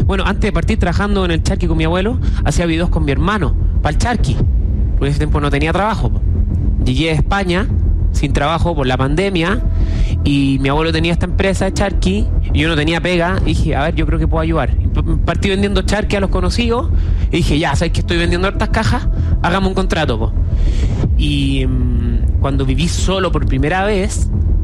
Bueno, antes de partir trabajando en el Charqui con mi abuelo, hacía videos con mi hermano, para el Charqui. Por ese tiempo no tenía trabajo. Llegué a España sin trabajo por la pandemia y mi abuelo tenía esta empresa de Charqui y yo no tenía pega y dije, a ver, yo creo que puedo ayudar. Y partí vendiendo Charqui a los conocidos y dije, ya, sabes que estoy vendiendo hartas cajas, hagamos un contrato, po. Y cuando viví solo por primera vez,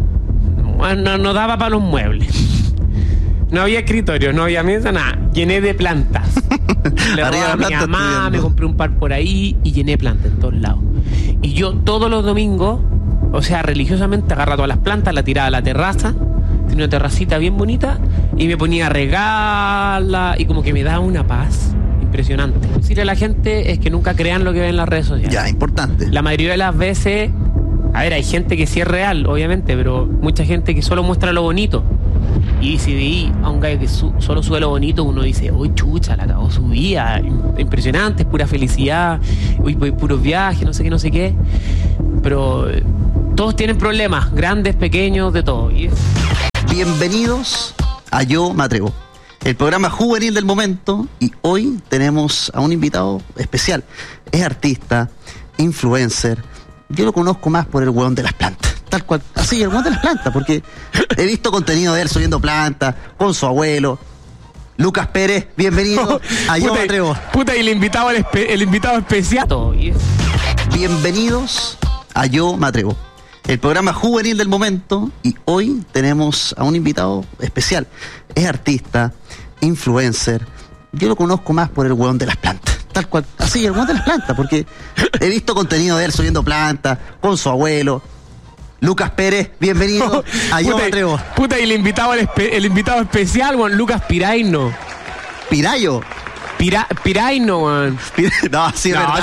no daba para los muebles. No había escritorio, no había mesa, nada. Llené de plantas. Le robé a mi mamá, me compré un par por ahí y llené plantas en todos lados. Y yo todos los domingos, o sea, religiosamente agarraba todas las plantas, las tiraba a la terraza, tenía una terracita bien bonita y me ponía a regarla y como que me daba una paz impresionante. Decirle a la gente es que nunca crean lo que ven en las redes sociales. Ya, importante. La mayoría de las veces, a ver, hay gente que sí es real, obviamente, pero mucha gente que solo muestra lo bonito. Y si veí a un gallo que solo sube lo bonito, uno dice, uy, chucha, la acabó su vida, impresionante, es pura felicidad, uy, puros viajes, no sé qué. Pero todos tienen problemas, grandes, pequeños, de todo. Bienvenidos a Yo Me Atrevo, el programa juvenil del momento, y hoy tenemos a un invitado especial. Es artista, influencer, yo lo conozco más por el hueón de las plantas. Tal cual, así, el hueón de las plantas, porque he visto contenido de él subiendo plantas con su abuelo. Lucas Pérez, bienvenido a Yo Me Atrevo. Puta, y el invitado especial. Bienvenidos a Yo Me Atrevo, el programa juvenil del momento, y hoy tenemos a un invitado especial. Es artista, influencer, yo lo conozco más por el hueón de las plantas. Tal cual, así, el hueón de las plantas, porque he visto contenido de él subiendo plantas con su abuelo. Lucas Pérez, bienvenido a Yo Me Atrevo. Puta, y el invitado especial, Juan Lucas Piraino. ¿Pirayo? Piraino, man. No, sí, es verdad.